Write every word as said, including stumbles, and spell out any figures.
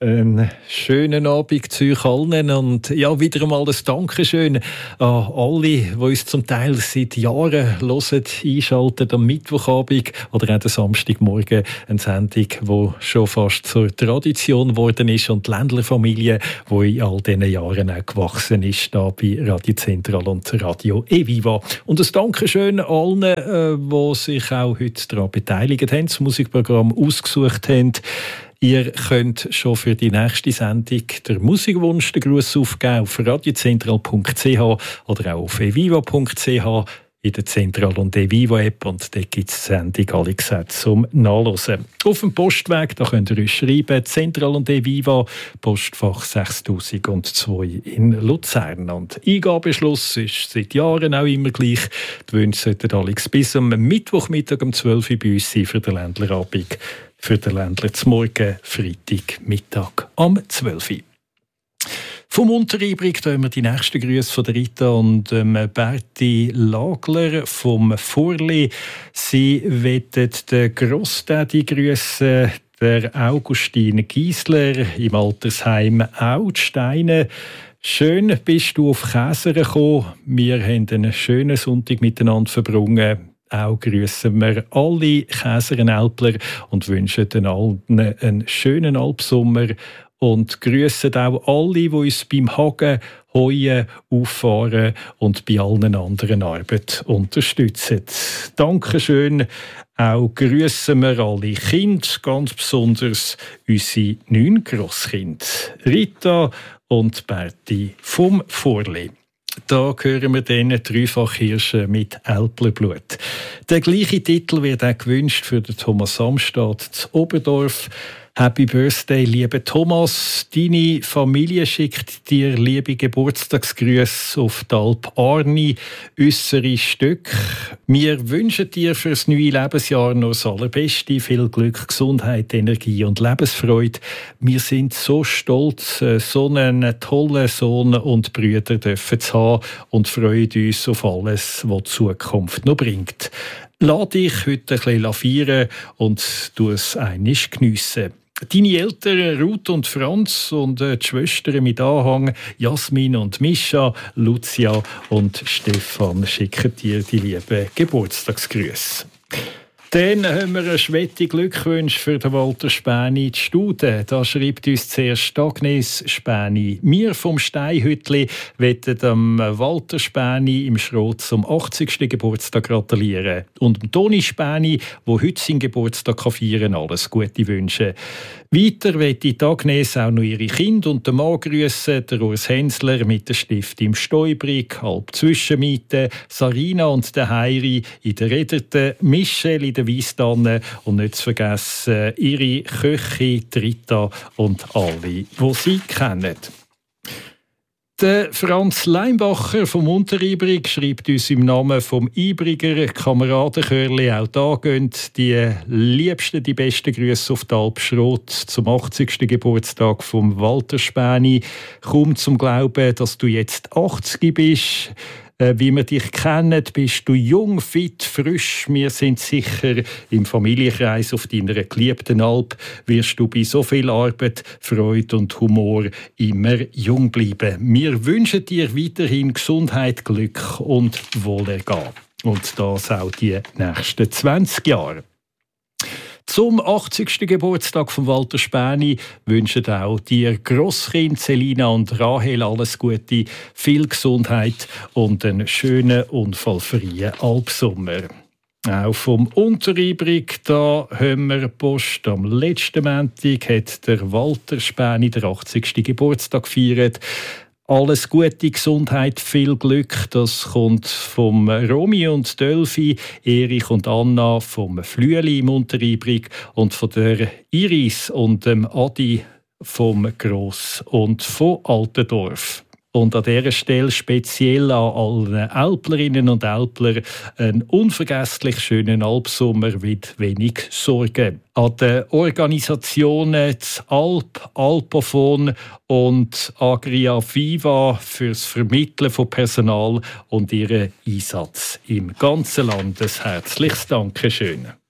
Einen schönen Abend zu euch allen und ja, wieder einmal ein Dankeschön an alle, die uns zum Teil seit Jahren hören, einschalten am Mittwochabend oder auch am Samstagmorgen. Eine Sendung, die schon fast zur Tradition geworden ist und die Ländlerfamilie, die in all diesen Jahren auch gewachsen ist, da bei Radio Zentral und Radio eViva. Und ein Dankeschön allen, die sich auch heute daran beteiligt haben, das Musikprogramm ausgesucht haben. Ihr könnt schon für die nächste Sendung den Musikwunsch, den Gruß aufgeben auf radiozentral punkt c h oder auch auf eviva punkt c h in der Zentral- und eViva-App. Und dort gibt es die Sendung alle gesagt zum Nachlesen. Auf dem Postweg, da könnt ihr uns schreiben, Zentral- und eViva, Postfach sechstausendzwei in Luzern. Und Eingabeschluss ist seit Jahren auch immer gleich. Die Wünsche sollten alle bis am Mittwochmittag um zwölf Uhr bei uns sein für den Ländlerabend. Für den Ländler zum Morgen, Freitag, Mittag um zwölf Uhr. Vom Unteribrig hören wir die nächsten Grüße von der Rita und ähm, Berti Lagler vom Vorli. Sie wollen den Grossdaddy grüßen, der Augustin Giesler im Altersheim Augsteine. Schön bist du auf Käser gekommen. Wir haben einen schönen Sonntag miteinander verbrungen. Auch grüssen wir alle Käserenälpler und wünschen den allen einen schönen Alpsommer und grüssen auch alle, die uns beim Hagen, Heuen, Auffahren und bei allen anderen Arbeiten unterstützen. Dankeschön. Auch grüssen wir alle Kinder, ganz besonders unsere neun Grosskinder, Rita und Berti vom Vorli. Da hören wir dann Dreifachhirsche mit Älplerblut. Der gleiche Titel wird auch gewünscht für den Thomas Samstad zu Oberdorf. Happy Birthday, lieber Thomas. Deine Familie schickt dir liebe Geburtstagsgrüße auf die Alp Arni, äussere Stück. Wir wünschen dir für das neue Lebensjahr noch das Allerbeste, viel Glück, Gesundheit, Energie und Lebensfreude. Wir sind so stolz, so einen tollen Sohn und Brüder dürfen zu haben und freuen uns auf alles, was die Zukunft noch bringt. Lass dich heute ein bisschen feiern und tu es einmal geniessen. Deine Eltern Ruth und Franz und die Schwestern mit Anhang Jasmin und Mischa, Lucia und Stefan schicken dir die lieben Geburtstagsgrüße. Dann haben wir einen schwette Glückwunsch für den Walter Späni die Stude. Da schreibt uns zuerst Agnes Späni. Wir vom Steinhütli wollen dem Walter Späni im Schrot zum achtzigsten Geburtstag gratulieren. Und dem Toni Späni, der heute seinen Geburtstag feiern kann, alles Gute wünschen. Weiter möchte die Agnes auch noch ihre Kinder und den Mann grüssen, der Urs Hensler mit der Stift im Steubrick, halb Zwischenmiete, Sarina und der Heiri in der Rederte, Michelle in der Weisstanne und nicht zu vergessen ihre Köche, Rita und alle, die sie kennen. Der Franz Leimbacher vom Unteribrig schreibt uns im Namen vom Ibriger Kameradenchörli. Auch da gehen die liebsten, die besten Grüße auf die Alp Schrot zum achtzigsten Geburtstag vom Walter Späni. Komm zum Glauben, dass du jetzt achtzig bist. Wie wir dich kennen, bist du jung, fit, frisch. Wir sind sicher, im Familienkreis auf deiner geliebten Alp wirst du bei so viel Arbeit, Freude und Humor immer jung bleiben. Wir wünschen dir weiterhin Gesundheit, Glück und Wohlergehen. Und das auch die nächsten zwanzig Jahre. Zum achtzigsten Geburtstag von Walter Späni wünschen auch dir Grosskind Selina und Rahel alles Gute, viel Gesundheit und einen schönen, unfallfreien Alpsommer. Auch vom Unteribrig, da haben wir Post. Am letzten Montag hat der Walter Späni den achtzigsten Geburtstag gefeiert. Alles Gute, Gesundheit, viel Glück. Das kommt vom Romy und Dölfi, Erich und Anna, vom Flüeli im Unteribrig und von der Iris und dem Adi vom Gross und von Altendorf. Und an dieser Stelle speziell an allen Älplerinnen und Älpler einen unvergesslich schönen Alpsommer mit wenig Sorgen. An den Organisationen Alp, Alpophon und Agria Viva fürs Vermitteln von Personal und ihren Einsatz im ganzen Land. Ein herzliches Dankeschön.